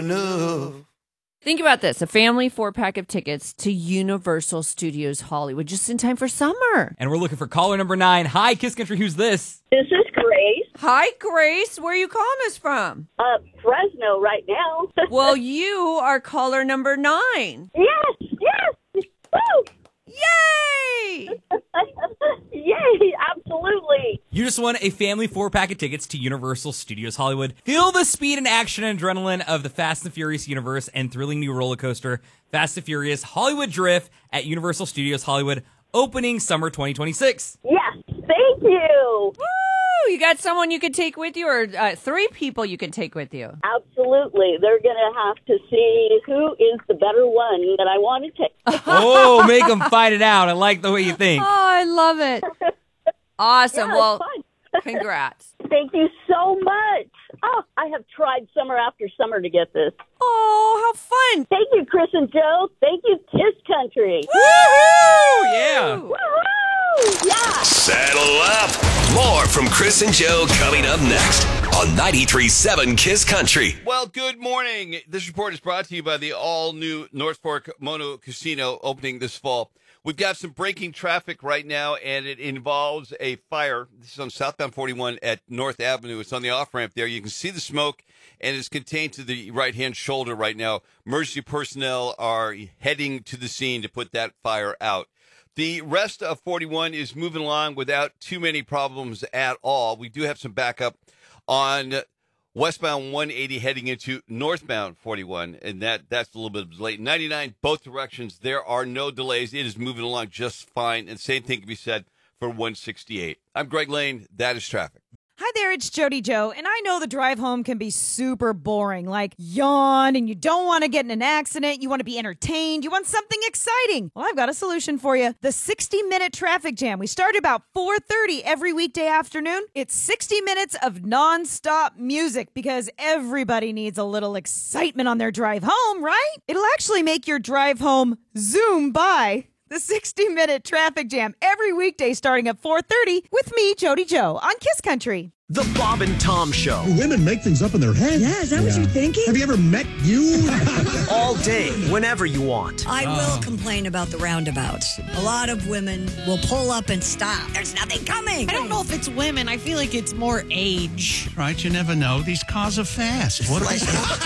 enough. Think about this. A family 4-pack of tickets to Universal Studios Hollywood just in time for summer. And we're looking for caller number 9. Hi, Kiss Country. Who's this? This is Grace. Hi, Grace. Where are you calling us from? Fresno right now. Well, you are caller number 9. Yes. Woo! Yay! Yay, absolutely. You just won a family 4-pack of tickets to Universal Studios Hollywood. Feel the speed and action and adrenaline of the Fast and Furious universe and thrilling new roller coaster, Fast and Furious Hollywood Drift at Universal Studios Hollywood, opening summer 2026. Yes, thank you. Woo! You got someone you can take with you, or 3 people you can take with you? Absolutely. They're going to have to see who is the better one that I want to take. Oh, make them fight it out. I like the way you think. Oh, I love it. Awesome. Yeah, well, it's fun. Congrats. Thank you so much. Oh, I have tried summer after summer to get this. Oh, how fun. Thank you, Chris and Joe. Thank you, Kiss Country. Woohoo! Yeah. Woohoo! Yeah. Saddle up. More from Chris and Joe coming up next on 93.7 Kiss Country. Well, good morning. This report is brought to you by the all-new North Fork Mono Casino opening this fall. We've got some breaking traffic right now, and it involves a fire. This is on southbound 41 at North Avenue. It's on the off-ramp there. You can see the smoke, and it's contained to the right-hand shoulder right now. Emergency personnel are heading to the scene to put that fire out. The rest of 41 is moving along without too many problems at all. We do have some backup on westbound 180 heading into northbound 41, and that's a little bit late. 99, both directions, there are no delays. It is moving along just fine, and same thing can be said for 168. I'm Greg Lane. That is traffic. Hi there, it's Jody Joe, and I know the drive home can be super boring, like yawn, and you don't want to get in an accident, you want to be entertained, you want something exciting. Well, I've got a solution for you. The 60-minute traffic jam. We start about 4:30 every weekday afternoon. It's 60 minutes of nonstop music because everybody needs a little excitement on their drive home, right? It'll actually make your drive home zoom by. The 60-minute traffic jam every weekday starting at 4:30 with me, Jody Joe, on Kiss Country. The Bob and Tom Show. Women make things up in their head. Yeah, is that what you're thinking? Have you ever met you? All day, whenever you want. I will complain about the roundabouts. A lot of women will pull up and stop. There's nothing coming. I don't know if it's women. I feel like it's more age. Right, you never know. These cars are fast. What They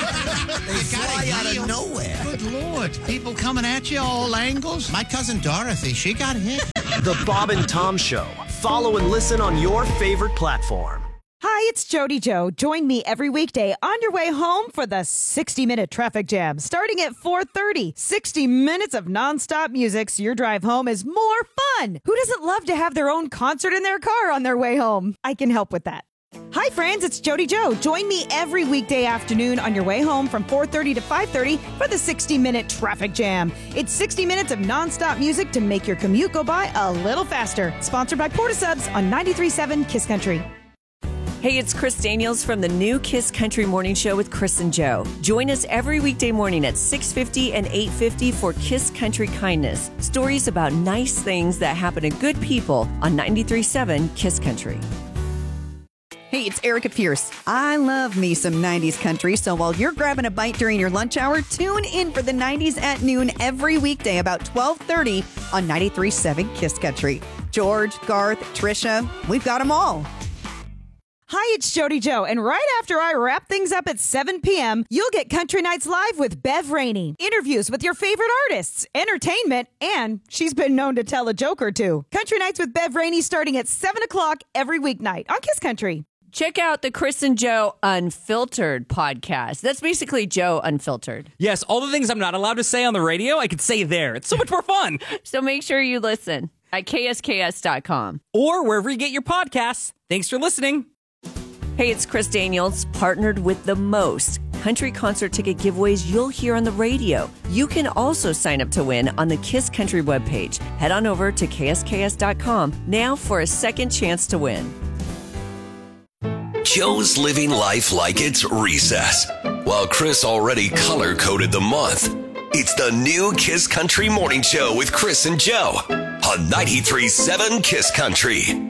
fly out of nowhere. Good Lord. People coming at you all angles. My cousin Dorothy, she got hit. The Bob and Tom Show. Follow and listen on your favorite platform. Hi, it's Jody Joe. Join me every weekday on your way home for the 60-minute traffic jam. Starting at 4:30, 60 minutes of nonstop music so your drive home is more fun. Who doesn't love to have their own concert in their car on their way home? I can help with that. Hi, friends. It's Jody Joe. Join me every weekday afternoon on your way home from 4:30 to 5:30 for the 60-minute traffic jam. It's 60 minutes of nonstop music to make your commute go by a little faster. Sponsored by Portasubs on 93.7 Kiss Country. Hey, it's Chris Daniels from the new Kiss Country Morning Show with Chris and Joe. Join us every weekday morning at 6:50 and 8:50 for Kiss Country Kindness. Stories about nice things that happen to good people on 93.7 Kiss Country. Hey, it's Erica Pierce. I love me some 90s country, so while you're grabbing a bite during your lunch hour, tune in for the 90s at noon every weekday about 12:30 on 93.7 Kiss Country. George, Garth, Trisha, we've got them all. Hi, it's Jody Joe, and right after I wrap things up at 7 p.m., you'll get Country Nights Live with Bev Rainey. Interviews with your favorite artists, entertainment, and she's been known to tell a joke or two. Country Nights with Bev Rainey starting at 7 o'clock every weeknight on Kiss Country. Check out the Chris and Joe Unfiltered podcast. That's basically Joe Unfiltered. Yes, all the things I'm not allowed to say on the radio, I can say there. It's so much more fun. So make sure you listen at ksks.com. Or wherever you get your podcasts. Thanks for listening. Hey, it's Chris Daniels, partnered with the most country concert ticket giveaways you'll hear on the radio. You can also sign up to win on the Kiss Country webpage. Head on over to ksks.com now for a second chance to win. Joe's living life like it's recess, while Chris already color-coded the month. It's the new Kiss Country Morning Show with Chris and Joe on 93.7 Kiss Country.